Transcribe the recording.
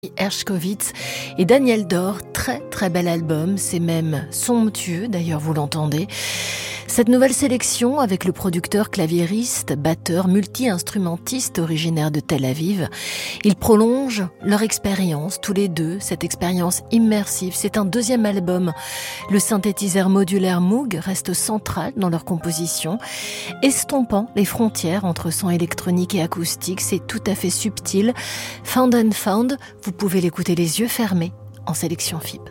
Hershkovitz et Daniel Dor, très bel album, c'est même somptueux, d'ailleurs vous l'entendez. Cette nouvelle sélection avec le producteur claviériste, batteur, multi-instrumentiste originaire de Tel Aviv, ils prolongent leur expérience, tous les deux, cette expérience immersive. C'est un deuxième album. Le synthétiseur modulaire Moog reste central dans leur composition, estompant les frontières entre son électronique et acoustique. C'est tout à fait subtil. Found and Found, vous pouvez l'écouter les yeux fermés en sélection FIP.